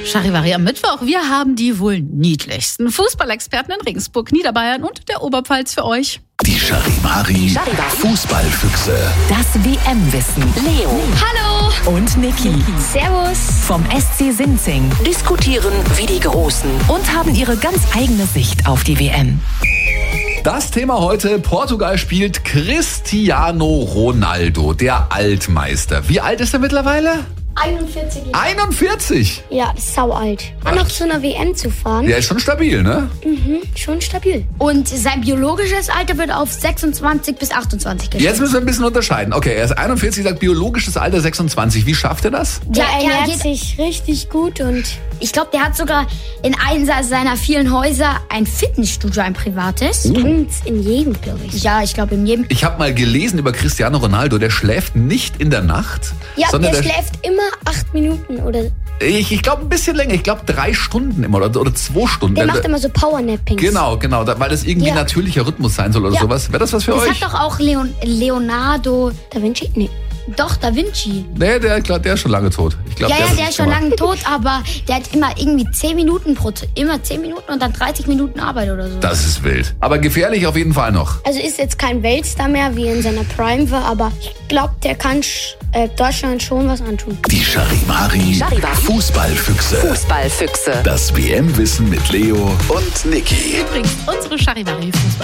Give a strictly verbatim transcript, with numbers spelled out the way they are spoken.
Charivari am Mittwoch. Wir haben die wohl niedlichsten Fußballexperten in Regensburg, Niederbayern und der Oberpfalz für euch. Die Charivari Fußballfüchse. Das W M-Wissen. Leo. Hallo. Und Niki. Servus. Vom S C Sinzing. Diskutieren wie die Großen. Und haben ihre ganz eigene Sicht auf die W M. Das Thema heute: Portugal spielt Cristiano Ronaldo, der Altmeister. Wie alt ist er mittlerweile? einundvierzig Jahre. einundvierzig? Ja, das ist sau alt. Dann noch zu einer W M zu fahren. Der ist schon stabil, ne? Mhm, schon stabil. Und sein biologisches Alter wird auf sechsundzwanzig bis achtundzwanzig geschätzt. Jetzt müssen wir ein bisschen unterscheiden. Okay, er ist einundvierzig, sagt biologisches Alter sechsundzwanzig. Wie schafft er das? Der ernährt sich richtig gut und ich glaube, der hat sogar in einem seiner vielen Häuser ein Fitnessstudio, ein privates. Ganz in jedem, glaube ich. Ja, ich glaube in jedem. Ich habe mal gelesen über Cristiano Ronaldo, der schläft nicht in der Nacht. Ja, sondern der, der schläft immer acht Minuten oder... Ich, ich glaube ein bisschen länger, ich glaube drei Stunden immer oder, oder zwei Stunden. Der macht immer so Powernappings. Genau, genau, da, weil das irgendwie Ja. natürlicher Rhythmus sein soll oder Ja. sowas. Wäre das was für Das euch? hat doch auch Leon, Leonardo da Vinci? Nee. Doch, Da Vinci. Nee, der, glaub, der ist schon lange tot. Ich glaub, Ja, ja, hat der das ist schon gemacht. lange tot, aber der hat immer irgendwie zehn Minuten pro, immer zehn Minuten und dann dreißig Minuten Arbeit oder so. Das ist wild. Aber gefährlich auf jeden Fall noch. Also ist jetzt kein Weltstar mehr, wie er in seiner Prime war, aber ich glaube, der kann äh, Deutschland schon was antun. Die Charivari Charivari. Fußballfüchse. Fußballfüchse. Das W M-Wissen mit Leo und Niki. Übrigens, unsere Charivari Fußball.